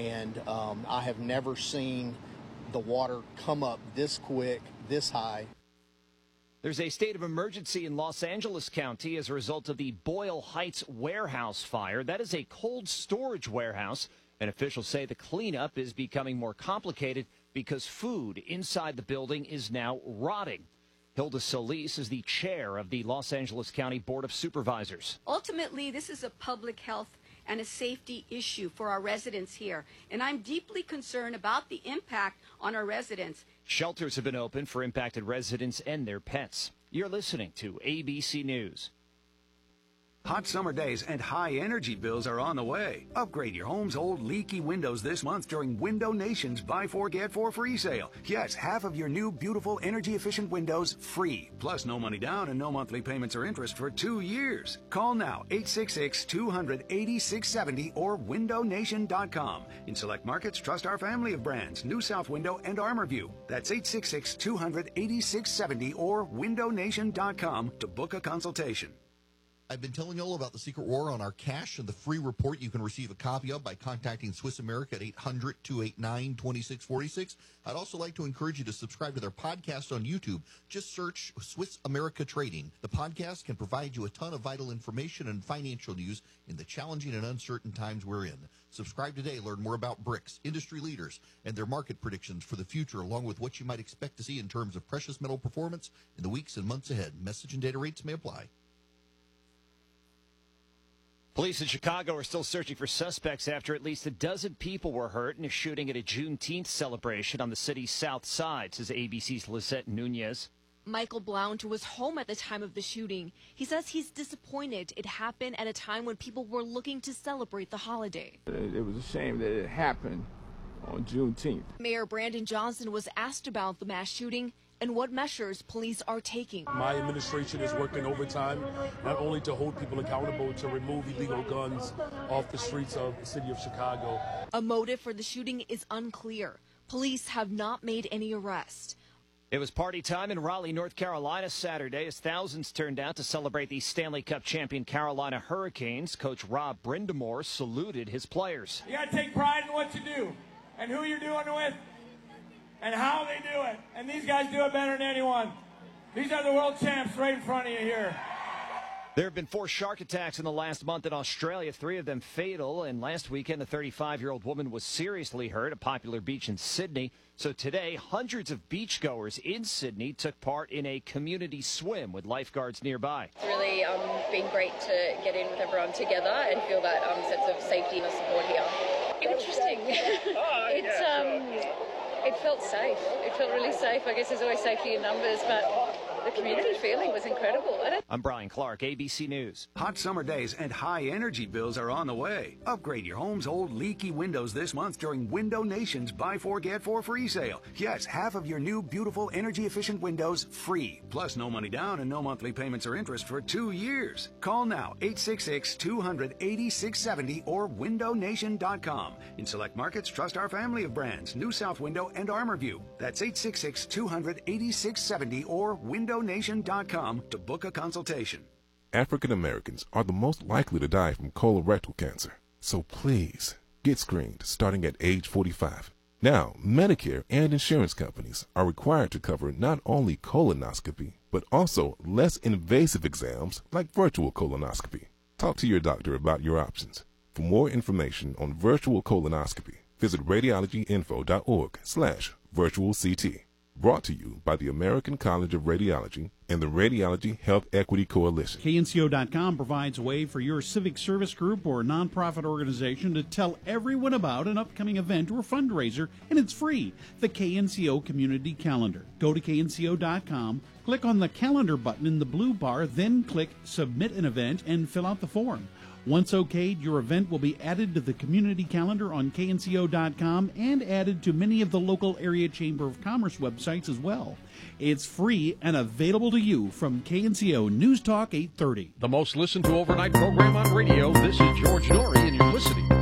and I have never seen the water come up this quick, this high. There's a state of emergency in Los Angeles County as a result of the Boyle Heights warehouse fire. That is a cold storage warehouse, and officials say the cleanup is becoming more complicated because food inside the building is now rotting. Hilda Solis is the chair of the Los Angeles County Board of Supervisors. Ultimately, this is a public health and a safety issue for our residents here, and I'm deeply concerned about the impact on our residents. Shelters have been opened for impacted residents and their pets. You're listening to ABC News. Hot summer days and high energy bills are on the way. Upgrade your home's old leaky windows this month during Window Nation's Buy 4 Get 4 free sale. Yes, half of your new beautiful energy efficient windows free. Plus no money down and no monthly payments or interest for 2 years. Call now 866-200-8670 or windownation.com. In select markets, trust our family of brands, New South Window and ArmorView. That's 866-200-8670 or windownation.com to book a consultation. I've been telling you all about the secret war on our cash and the free report you can receive a copy of by contacting Swiss America at 800-289-2646. I'd also like to encourage you to subscribe to their podcast on YouTube. Just search Swiss America Trading. The podcast can provide you a ton of vital information and financial news in the challenging and uncertain times we're in. Subscribe today. Learn more about BRICS, industry leaders, and their market predictions for the future, along with what you might expect to see in terms of precious metal performance in the weeks and months ahead. Message and data rates may apply. Police in Chicago are still searching for suspects after at least a dozen people were hurt in a shooting at a Juneteenth celebration on the city's south side, says ABC's Lisette Nunez. Michael Blount was home at the time of the shooting. He says he's disappointed it happened at a time when people were looking to celebrate the holiday. It was a shame that it happened on Juneteenth. Mayor Brandon Johnson was asked about the mass shooting and what measures police are taking. My administration is working overtime, not only to hold people accountable, to remove illegal guns off the streets of the city of Chicago. A motive for the shooting is unclear. Police have not made any arrests. It was party time in Raleigh, North Carolina Saturday as thousands turned out to celebrate the Stanley Cup champion Carolina Hurricanes. Coach Rob Brindamore saluted his players. You got to take pride in what you do and who you're doing it with and how they do it. And these guys do it better than anyone. These are the world champs right in front of you here. There have been 4 shark attacks in the last month in Australia, 3 of them fatal. And last weekend, a 35-year-old woman was seriously hurt at a popular beach in Sydney. So today, hundreds of beachgoers in Sydney took part in a community swim with lifeguards nearby. It's really been great to get in with everyone together and feel that sense of safety and support here. Interesting. It felt safe. It felt really safe. I guess there's always safety in numbers, but the community feeling was incredible. I'm Brian Clark, ABC News. Hot summer days and high energy bills are on the way. Upgrade your home's old leaky windows this month during Window Nation's Buy 4 Get 4 free sale. Yes, half of your new beautiful energy efficient windows free. Plus no money down and no monthly payments or interest for 2 years. Call now 866-200-8670 or windownation.com. In select markets, trust our family of brands, New South Window and ArmorView. That's 866-200-8670 or windownation.com to book a consultation. African Americans are the most likely to die from colorectal cancer. So please, get screened starting at age 45. Now, Medicare and insurance companies are required to cover not only colonoscopy, but also less invasive exams like virtual colonoscopy. Talk to your doctor about your options. For more information on virtual colonoscopy, visit radiologyinfo.org/virtualct. Brought to you by the American College of Radiology and the Radiology Health Equity Coalition. KNCO.com provides a way for your civic service group or nonprofit organization to tell everyone about an upcoming event or fundraiser, and it's free. The KNCO Community Calendar. Go to KNCO.com, click on the calendar button in the blue bar, then click Submit an Event and fill out the form. Once okayed, your event will be added to the community calendar on KNCO.com and added to many of the local area Chamber of Commerce websites as well. It's free and available to you from KNCO News Talk 830. The most listened to overnight program on radio. This is George Norrie, and you're listening